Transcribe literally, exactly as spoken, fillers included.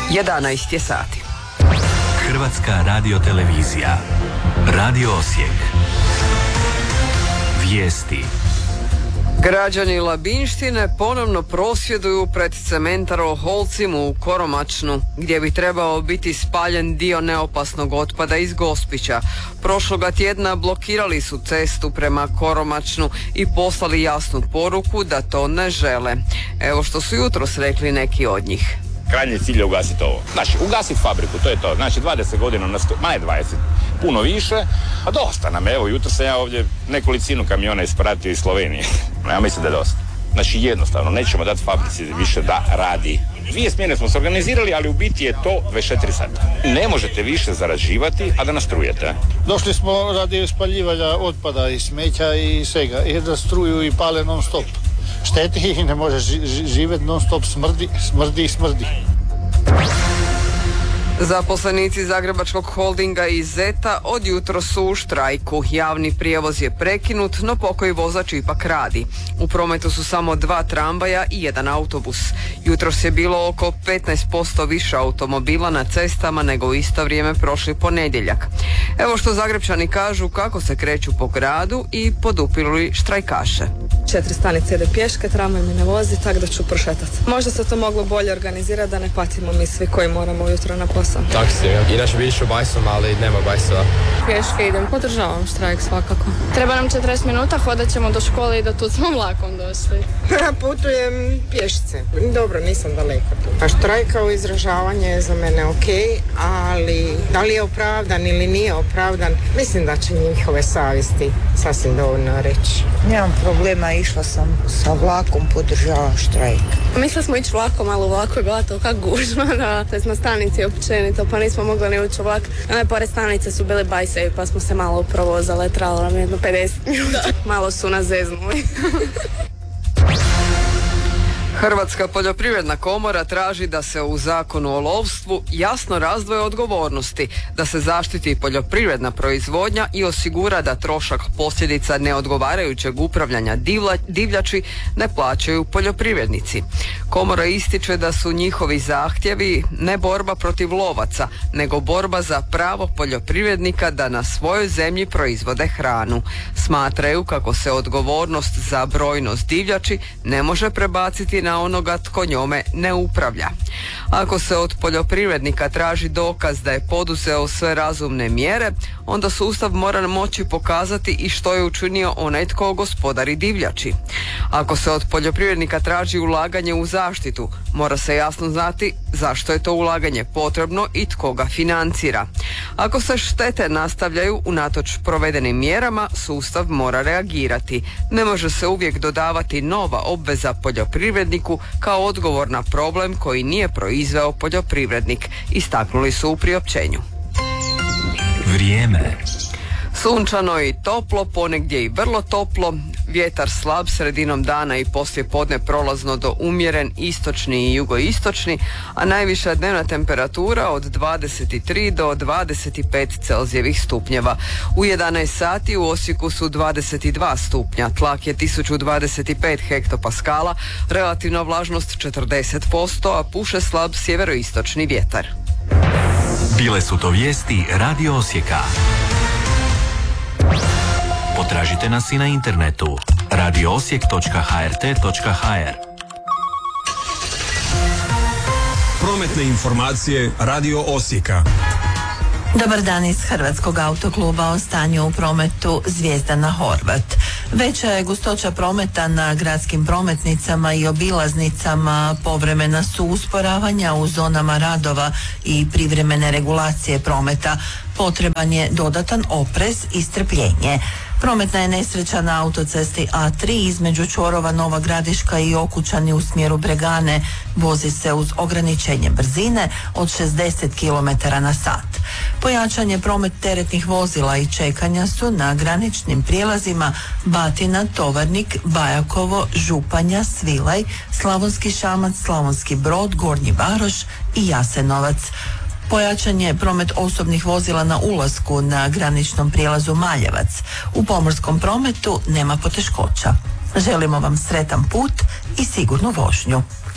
jedanaest je sati. Hrvatska radiotelevizija. Radio Osijek. Vijesti. Građani Labinštine ponovno prosvjeduju pred Cementaro-Holcim u Koromačnu, gdje bi trebao biti spaljen dio neopasnog otpada iz Gospića. Prošloga tjedna blokirali su cestu prema Koromačnu i poslali jasnu poruku da to ne žele. Evo što su jutros rekli neki od njih. Krajnji cilj je ugasiti ovo. Znači, ugasiti fabriku, to je to. Znači, dvadeset godina, na sto, manje dvadeset, puno više, a dosta nam. Evo, jutro sam ja ovdje nekolicinu kamiona ispratio iz Slovenije. Ja mislim da je dosta. Znači, jednostavno, nećemo dati fabrici više da radi. Dvije smjene smo se organizirali, ali u biti je to dvadeset četiri sata. Ne možete više zarađivati, a da nas strujete. Došli smo radi spaljivanja otpada i smeća i svega. I da struju i pale non stop. Šteti i ne može živjeti non stop, smrdi, smrdi i smrdi. Zaposlenici Zagrebačkog holdinga i Zeta od jutro su u štrajku. Javni prijevoz je prekinut, no pokoji vozač ipak radi. U prometu su samo dva tramvaja i jedan autobus. Jutros je bilo oko petnaest posto više automobila na cestama nego u isto vrijeme prošli ponedjeljak. Evo što Zagrepčani kažu kako se kreću po gradu i podupirali štrajkaše. Četiri stanice ide pješke, tramvaj mi ne vozi, tako da ću prošetati. Možda se to moglo bolje organizirati da ne patimo mi svi koji moramo ujutro na posao. Taksi, inače bi išao bajsom, ali nema bajsova. Pješke idem, podržavam štrajk svakako. Treba nam četrdeset minuta, hodat ćemo do škole i do tu smo vlakom došli. Putujem pješice, dobro, nisam daleko tu. A štrajk kao izražavanje je za mene ok, ali da li je opravdan ili nije opravdan, mislim da će njihove savjesti sasvim dovoljno reći. Nemam problema, išla sam sa vlakom, podržavam štrajk. Mislili smo ići vlakom, ali u vlaku je bila tolika gužva da to je na stanici općenito, pa nismo mogli ni ući u vlak. One pored stanice su bili bajsevi, pa smo se malo provozali, tralo nam jedno pedeset minuta. Malo su nas zeznuli. Hrvatska poljoprivredna komora traži da se u Zakonu o lovstvu jasno razdvoje odgovornosti, da se zaštiti poljoprivredna proizvodnja i osigura da trošak posljedica neodgovarajućeg upravljanja divla, divljači ne plaćaju poljoprivrednici. Komora ističe da su njihovi zahtjevi ne borba protiv lovaca, nego borba za pravo poljoprivrednika da na svojoj zemlji proizvode hranu. Smatraju kako se odgovornost za brojnost divljači ne može prebaciti na onoga tko njome ne upravlja. Ako se od poljoprivrednika traži dokaz da je poduzeo sve razumne mjere, onda sustav mora moći pokazati i što je učinio onaj tko gospodari divljači. Ako se od poljoprivrednika traži ulaganje u zaštitu, mora se jasno znati zašto je to ulaganje potrebno i tko ga financira. Ako se štete nastavljaju unatoč provedenim mjerama, sustav mora reagirati. Ne može se uvijek dodavati nova obveza poljoprivredniku kao odgovor na problem koji nije proizveo poljoprivrednik, istaknuli su u priopćenju. Vrijeme. Sunčano i toplo, ponegdje i vrlo toplo, vjetar slab sredinom dana i poslijepodne prolazno do umjeren istočni i jugoistočni, a najviša dnevna temperatura od dvadeset tri do dvadeset pet Celzijevih stupnjeva. U jedanaest sati u Osijeku su dvadeset dva stupnja, tlak je tisuću dvadeset pet hektopaskala, relativna vlažnost četrdeset posto, a puše slab sjeveroistočni vjetar. Bile su to vijesti Radio Osijeka. Potražite nas i na internetu radio osijek točka ha er te točka ha er. Prometne informacije Radio Osijeka. Dobar dan iz Hrvatskog autokluba o stanju u prometu Zvijezdana Horvat. Veća je gustoća prometa na gradskim prometnicama i obilaznicama, povremena su usporavanja u zonama radova i privremene regulacije prometa. Potreban je dodatan oprez i strpljenje. Prometna je nesreća na autocesti A tri između čvorova Nova Gradiška i Okučani u smjeru Bregane. Vozi se uz ograničenje brzine od šezdeset kilometara na sat. Pojačan je promet teretnih vozila i čekanja su na graničnim prijelazima Batina, Tovarnik, Bajakovo, Županja, Svilaj, Slavonski Šamac, Slavonski Brod, Gornji Varoš i Jasenovac. Pojačan je promet osobnih vozila na ulasku na graničnom prijelazu Maljevac. U pomorskom prometu nema poteškoća. Želimo vam sretan put i sigurnu vožnju.